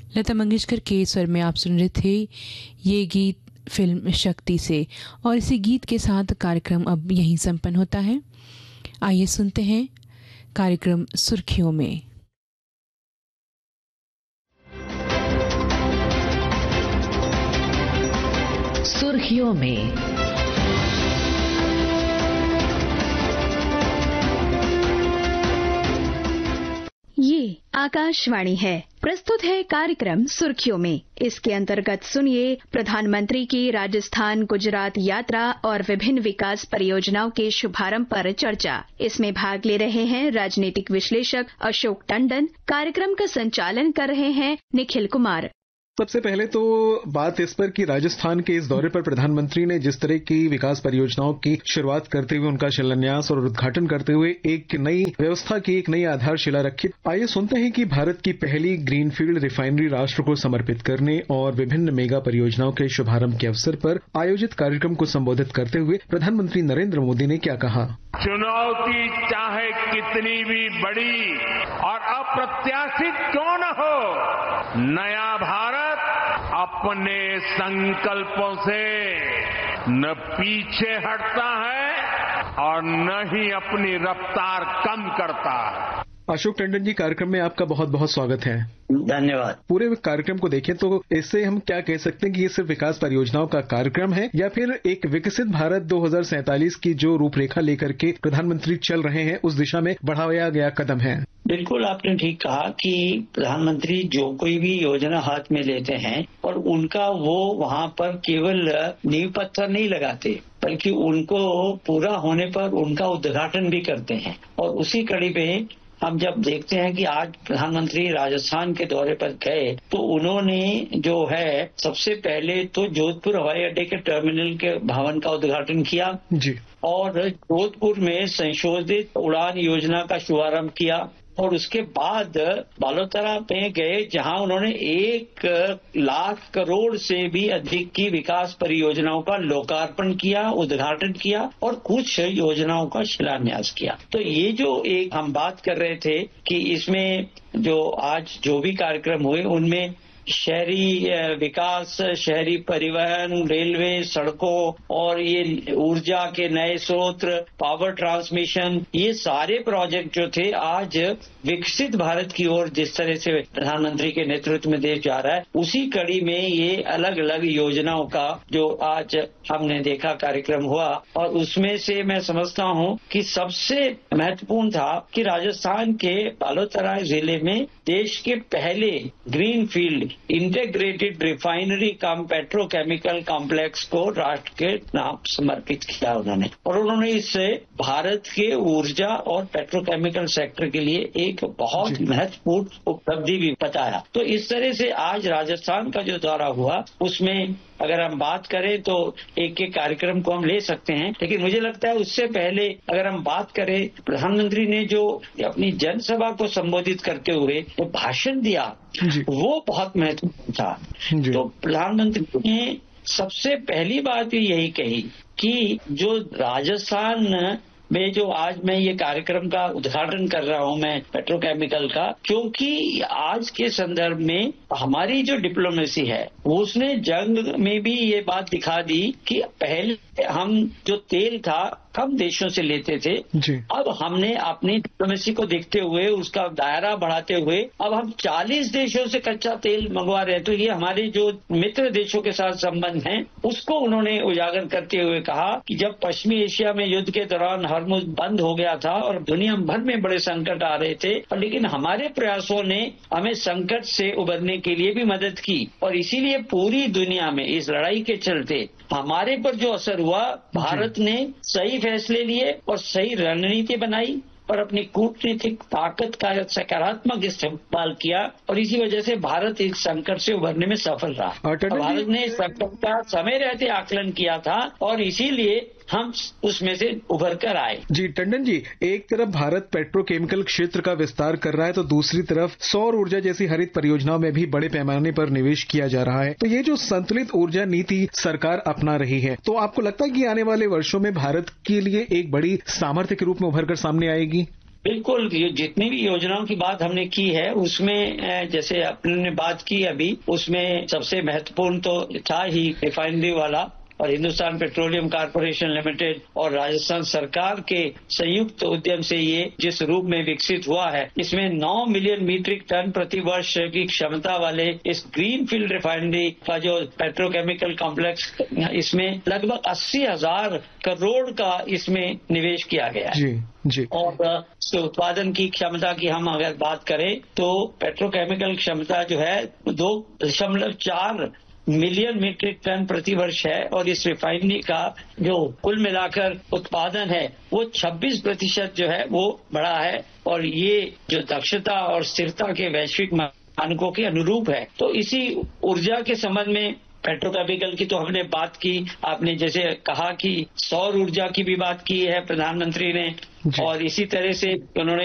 लता मंगेशकर के स्वर में आप सुन रहे थे ये गीत फिल्म शक्ति से, और इसी गीत के साथ कार्यक्रम अब यहीं संपन्न होता है। आइए सुनते हैं कार्यक्रम सुर्खियों में। सुर्खियों में ये आकाशवाणी है। प्रस्तुत है कार्यक्रम सुर्खियों में। इसके अंतर्गत सुनिए प्रधानमंत्री की राजस्थान गुजरात यात्रा और विभिन्न विकास परियोजनाओं के शुभारंभ पर चर्चा। इसमें भाग ले रहे हैं राजनीतिक विश्लेषक अशोक टंडन। कार्यक्रम का संचालन कर रहे हैं निखिल कुमार। सबसे पहले तो बात इस पर कि राजस्थान के इस दौरे पर प्रधानमंत्री ने जिस तरह की विकास परियोजनाओं की शुरुआत करते हुए उनका शिलान्यास और उद्घाटन करते हुए एक नई व्यवस्था की एक नई आधारशिला रखी। आइए सुनते हैं कि भारत की पहली ग्रीनफील्ड रिफाइनरी राष्ट्र को समर्पित करने और विभिन्न मेगा परियोजनाओं के शुभारंभ के अवसर पर आयोजित कार्यक्रम को संबोधित करते हुए प्रधानमंत्री नरेंद्र मोदी ने क्या कहा। चुनौती चाहे कितनी भी बड़ी और अप्रत्याशित क्यों न हो, नया भारत अपने संकल्पों से न पीछे हटता है और न ही अपनी रफ्तार कम करता है। अशोक टंडन जी, कार्यक्रम में आपका बहुत बहुत स्वागत है। धन्यवाद। पूरे कार्यक्रम को देखें तो इससे हम क्या कह सकते हैं कि ये सिर्फ विकास परियोजनाओं का कार्यक्रम है या फिर एक विकसित भारत 2047 की जो रूपरेखा लेकर के प्रधानमंत्री चल रहे हैं उस दिशा में बढ़ाया गया कदम है। बिल्कुल आपने ठीक कहा कि प्रधानमंत्री जो कोई भी योजना हाथ में लेते हैं और उनका वो वहाँ पर केवल नींव पत्थर नहीं लगाते, बल्कि उनको पूरा होने पर उनका उद्घाटन भी करते हैं। और उसी कड़ी में हम जब देखते हैं कि आज प्रधानमंत्री राजस्थान के दौरे पर गए तो उन्होंने जो है सबसे पहले तो जोधपुर हवाई अड्डे के टर्मिनल के भवन का उद्घाटन किया जी, और जोधपुर में संशोधित उड़ान योजना का शुभारंभ किया। और उसके बाद बालोतरा में गए जहां उन्होंने 1,00,000 करोड़ से भी अधिक की विकास परियोजनाओं का लोकार्पण किया, उद्घाटन किया और कुछ योजनाओं का शिलान्यास किया। तो ये जो एक हम बात कर रहे थे कि इसमें जो आज जो भी कार्यक्रम हुए उनमें शहरी विकास, शहरी परिवहन, रेलवे, सड़कों और ये ऊर्जा के नए स्रोत, पावर ट्रांसमिशन, ये सारे प्रोजेक्ट जो थे आज विकसित भारत की ओर जिस तरह से प्रधानमंत्री के नेतृत्व में देश जा रहा है, उसी कड़ी में ये अलग अलग योजनाओं का जो आज हमने देखा कार्यक्रम हुआ। और उसमें से मैं समझता हूँ कि सबसे महत्वपूर्ण था कि राजस्थान के बालोतरा जिले में देश के पहले ग्रीन फील्ड इंटीग्रेटेड रिफाइनरी कम पेट्रोकेमिकल कॉम्प्लेक्स को राष्ट्र के नाम समर्पित किया उन्होंने। और उन्होंने इससे भारत के ऊर्जा और पेट्रोकेमिकल सेक्टर के लिए एक बहुत महत्वपूर्ण उपलब्धि भी बताया। तो इस तरह से आज राजस्थान का जो दौरा हुआ उसमें अगर हम बात करें तो एक एक कार्यक्रम को हम ले सकते हैं, लेकिन मुझे लगता है उससे पहले अगर हम बात करें प्रधानमंत्री ने जो अपनी जनसभा को संबोधित करते हुए जो भाषण दिया वो बहुत महत्वपूर्ण था। तो प्रधानमंत्री ने सबसे पहली बात यही कही कि जो राजस्थान में जो आज मैं ये कार्यक्रम का उद्घाटन कर रहा हूं मैं पेट्रोकेमिकल का, क्योंकि आज के संदर्भ में हमारी जो डिप्लोमेसी है उसने जंग में भी ये बात दिखा दी कि पहले हम जो तेल था कम देशों से लेते थे, अब हमने अपनी डिप्लोमेसी को देखते हुए उसका दायरा बढ़ाते हुए अब हम 40 देशों से कच्चा तेल मंगवा रहे हैं। तो ये हमारे जो मित्र देशों के साथ संबंध हैं उसको उन्होंने उजागर करते हुए कहा कि जब पश्चिमी एशिया में युद्ध के दौरान हॉर्मुज़ बंद हो गया था और दुनिया भर में बड़े संकट आ रहे थे, लेकिन हमारे प्रयासों ने हमें संकट से उबरने के लिए भी मदद की और इसीलिए पूरी दुनिया में इस लड़ाई के चलते हमारे पर जो असर हुआ, भारत ने सही फैसले लिए और सही रणनीति बनाई और अपनी कूटनीतिक ताकत का सकारात्मक इस्तेमाल किया और इसी वजह से भारत इस संकट से उभरने में सफल रहा। भारत ने इस संकट का समय रहते आकलन किया था और इसीलिए हम उसमें से उभर कर आए। जी टंडन जी, एक तरफ भारत पेट्रोकेमिकल क्षेत्र का विस्तार कर रहा है तो दूसरी तरफ सौर ऊर्जा जैसी हरित परियोजनाओं में भी बड़े पैमाने पर निवेश किया जा रहा है। तो ये जो संतुलित ऊर्जा नीति सरकार अपना रही है, तो आपको लगता है कि आने वाले वर्षों में भारत के लिए एक बड़ी सामर्थ्य के रूप में उभर कर सामने आएगी? बिल्कुल, ये जितनी भी योजनाओं की बात हमने की है उसमें जैसे आपने बात की अभी, उसमें सबसे महत्वपूर्ण तो था ही रिफाइनरी वाला, और हिंदुस्तान पेट्रोलियम कॉर्पोरेशन लिमिटेड और राजस्थान सरकार के संयुक्त उद्यम से ये जिस रूप में विकसित हुआ है, इसमें 9 मिलियन मीट्रिक टन प्रति वर्ष की क्षमता वाले इस ग्रीन फील्ड रिफाइनरी का जो पेट्रोकेमिकल कॉम्प्लेक्स, इसमें लगभग 80,000 करोड़ का इसमें निवेश किया गया है। जी। और इसके उत्पादन की क्षमता की हम अगर बात करें तो पेट्रोकेमिकल क्षमता जो है 2.4 मिलियन मीट्रिक टन प्रति वर्ष है, और इस रिफाइनरी का जो कुल मिलाकर उत्पादन है वो 26% जो है वो बढ़ा है, और ये जो दक्षता और स्थिरता के वैश्विक मानकों के अनुरूप है। तो इसी ऊर्जा के संबंध में पेट्रोकेमिकल की तो हमने बात की, आपने जैसे कहा कि सौर ऊर्जा की भी बात की है प्रधानमंत्री ने, और इसी तरह से उन्होंने